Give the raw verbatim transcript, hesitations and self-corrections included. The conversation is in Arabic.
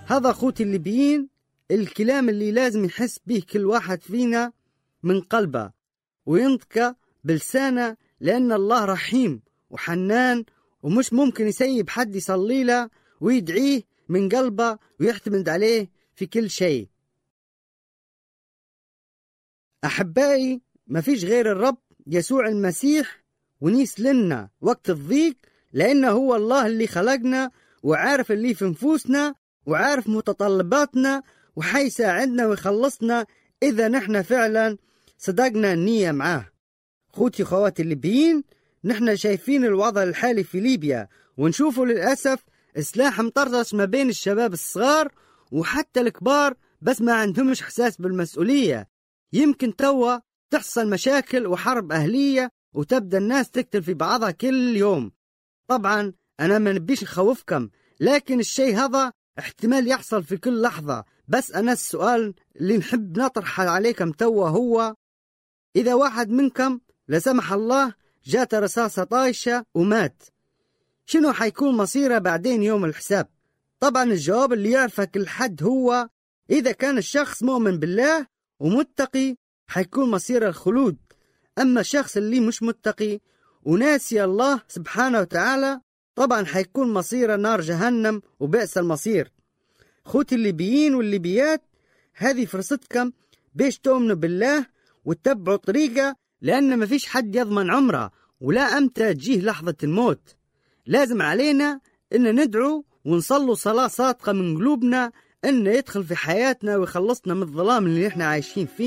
هذا أخوتي الليبيين الكلام اللي لازم يحس به كل واحد فينا من قلبه وينطق بلسانه، لأن الله رحيم وحنان ومش ممكن يسيب حد يصلي له ويدعيه من قلبه ويعتمد عليه في كل شيء. أحبائي، ما فيش غير الرب يسوع المسيح ونيس لنا وقت الضيق، لأنه هو الله اللي خلقنا وعارف اللي في نفوسنا وعارف متطلباتنا وحيساعدنا ويخلصنا إذا نحن فعلا صدقنا النية معاه. خوتي خواتي الليبيين، نحن شايفين الوضع الحالي في ليبيا ونشوفه للأسف سلاح مطرطش ما بين الشباب الصغار وحتى الكبار، بس ما عندهمش إحساس بالمسؤولية. يمكن توا تحصل مشاكل وحرب أهلية وتبدأ الناس تقتل في بعضها كل يوم. طبعا أنا ما نبيش نخوفكم، لكن الشيء هذا احتمال يحصل في كل لحظة. بس أنا السؤال اللي نحب نطرح عليكم توا هو: إذا واحد منكم لا سمح الله جات رصاصة طايشة ومات، شنو حيكون مصيره بعدين يوم الحساب؟ طبعا الجواب اللي يعرفه كل حد هو إذا كان الشخص مؤمن بالله ومتقي حيكون مصيره الخلود، أما الشخص اللي مش متقي وناسي الله سبحانه وتعالى طبعا حيكون مصيره نار جهنم وبئس المصير. خوتي الليبيين والليبيات، هذه فرصتكم بيش تؤمنوا بالله وتتبعوا طريقة، لأن ما فيش حد يضمن عمره ولا أمتى تجيه لحظة الموت. لازم علينا إن ندعو ونصلوا صلاة صادقة من قلوبنا إن يدخل في حياتنا ويخلصنا من الظلام اللي نحن عايشين فيه.